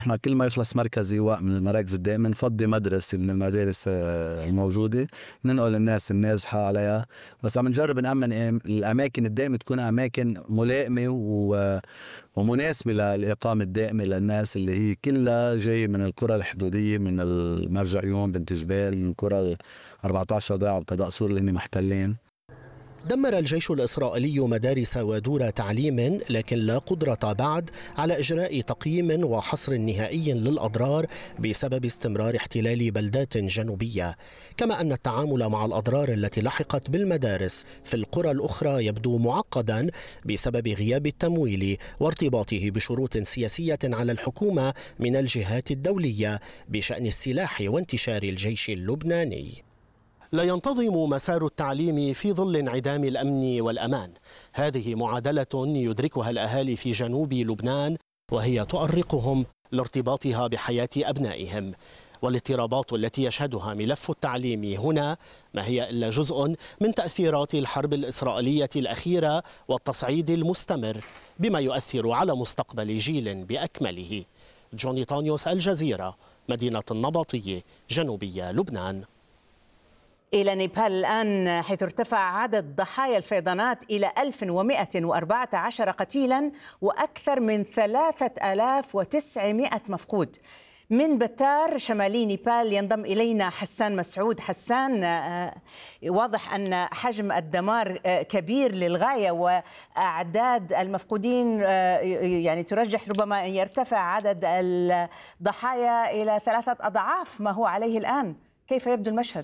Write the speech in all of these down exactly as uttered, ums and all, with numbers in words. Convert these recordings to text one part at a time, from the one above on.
احنا كل ما يخلص مركز ايواء من المراكز الدائمه نفضي مدرسه من المدارس الموجوده، ننقل الناس النازحه عليها. بس عم نجرب نامن الاماكن الدائمه تكون اماكن ملائمه ومناسبه للاقامه الدائمه للناس اللي هي كلها جايه من القرى الحدوديه، من المرجعيون، بنت جبال، من القرى أربعة عشر ضاع وقضاء سور اللي هن محتلين. دمر الجيش الإسرائيلي مدارس ودور تعليم، لكن لا قدرة بعد على إجراء تقييم وحصر نهائي للأضرار بسبب استمرار احتلال بلدات جنوبية، كما أن التعامل مع الأضرار التي لحقت بالمدارس في القرى الأخرى يبدو معقدا بسبب غياب التمويل وارتباطه بشروط سياسية على الحكومة من الجهات الدولية بشأن السلاح وانتشار الجيش اللبناني. لا ينتظم مسار التعليم في ظل انعدام الأمن والأمان. هذه معادلة يدركها الأهالي في جنوب لبنان، وهي تؤرقهم لارتباطها بحياة أبنائهم. والاضطرابات التي يشهدها ملف التعليم هنا ما هي إلا جزء من تأثيرات الحرب الإسرائيلية الأخيرة والتصعيد المستمر، بما يؤثر على مستقبل جيل بأكمله. جوني طانيوس، الجزيرة، مدينة النباطية، جنوبية لبنان. إلى نيبال الآن، حيث ارتفع عدد ضحايا الفيضانات إلى ألف ومئة وأربعة عشر قتيلا وأكثر من ثلاثة آلاف وتسعمئة مفقود. من بتار شمالي نيبال ينضم إلينا حسان مسعود. حسان، واضح أن حجم الدمار كبير للغاية وأعداد المفقودين يعني ترجح ربما أن يرتفع عدد الضحايا إلى ثلاثة أضعاف ما هو عليه الآن. كيف يبدو المشهد؟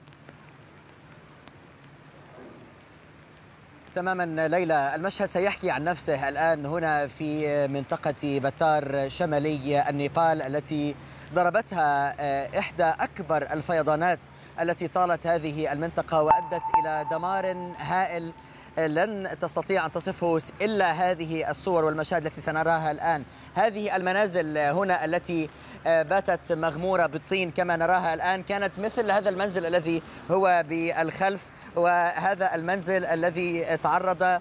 تماما ليلى، المشهد سيحكي عن نفسه الآن هنا في منطقة بتار شمالي النيبال التي ضربتها إحدى أكبر الفيضانات التي طالت هذه المنطقة وأدت إلى دمار هائل لن تستطيع أن تصفه إلا هذه الصور والمشاهد التي سنراها الآن. هذه المنازل هنا التي باتت مغمورة بالطين كما نراها الآن كانت مثل هذا المنزل الذي هو بالخلف، وهذا المنزل الذي تعرض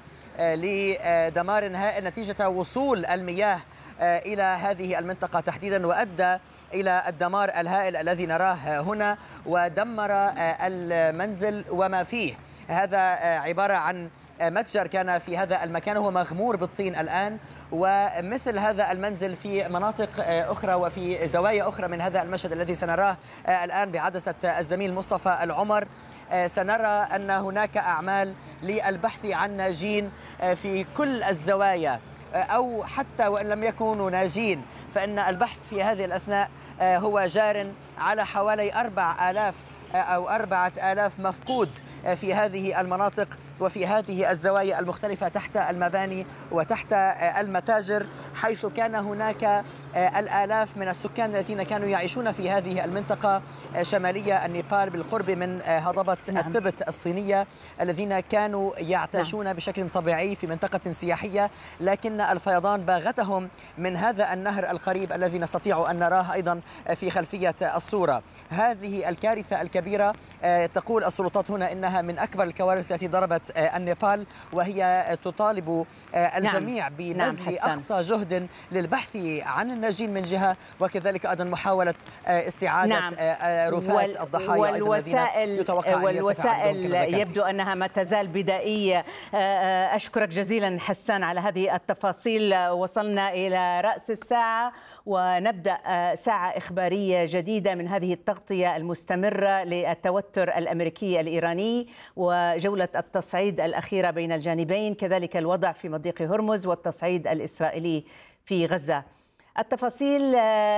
لدمار هائل نتيجة وصول المياه إلى هذه المنطقة تحديدا، وأدى إلى الدمار الهائل الذي نراه هنا ودمر المنزل وما فيه. هذا عبارة عن متجر كان في هذا المكان وهو مغمور بالطين الآن، ومثل هذا المنزل في مناطق أخرى وفي زوايا أخرى من هذا المشهد الذي سنراه الآن بعدسة الزميل مصطفى العمر. سنرى أن هناك أعمال للبحث عن ناجين في كل الزوايا، أو حتى وإن لم يكونوا ناجين فإن البحث في هذه الأثناء هو جار على حوالي أربع آلاف أو أربعة آلاف مفقود في هذه المناطق وفي هذه الزوايا المختلفة تحت المباني وتحت المتاجر، حيث كان هناك الآلاف من السكان الذين كانوا يعيشون في هذه المنطقة شمالية النيبال بالقرب من هضبة نعم. التبت الصينية، الذين كانوا يعتاشون نعم. بشكل طبيعي في منطقة سياحية، لكن الفيضان باغتهم من هذا النهر القريب الذي نستطيع أن نراه أيضا في خلفية الصورة. هذه الكارثة الكبيرة تقول السلطات هنا إنها من أكبر الكوارث التي ضربت النيبال، وهي تطالب الجميع نعم. ببذل نعم أقصى جهد للبحث عن الناجين من جهة، وكذلك أيضا محاولة استعادة نعم. رفات وال... الضحايا والوسائل والوسائل يبدو أنها ما تزال بدائية. أشكرك جزيلا حسان على هذه التفاصيل. وصلنا إلى رأس الساعة ونبدأ ساعة إخبارية جديدة من هذه التغطية المستمرة للتوتر الأمريكي الإيراني وجولة التصعيد الأخيرة بين الجانبين، كذلك الوضع في مضيق هرمز والتصعيد الإسرائيلي في غزة. التفاصيل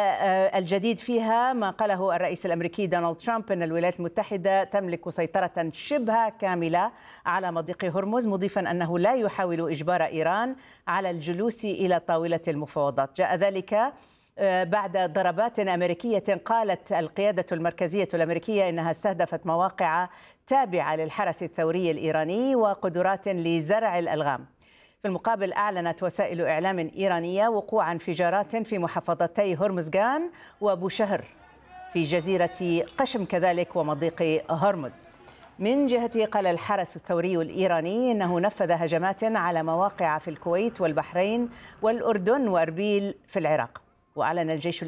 الجديد فيها ما قاله الرئيس الأمريكي دونالد ترامب أن الولايات المتحدة تملك سيطرة شبه كاملة على مضيق هرمز، مضيفا أنه لا يحاول إجبار إيران على الجلوس إلى طاولة المفاوضات. جاء ذلك بعد ضربات أمريكية قالت القيادة المركزية الأمريكية إنها استهدفت مواقع تابعة للحرس الثوري الإيراني وقدرات لزرع الألغام. في المقابل أعلنت وسائل إعلام إيرانية وقوع انفجارات في محافظتي هرمزغان وبوشهر في جزيرة قشم كذلك ومضيق هرمز. من جهته قال الحرس الثوري الإيراني إنه نفذ هجمات على مواقع في الكويت والبحرين والأردن وأربيل في العراق. وأعلن الجيش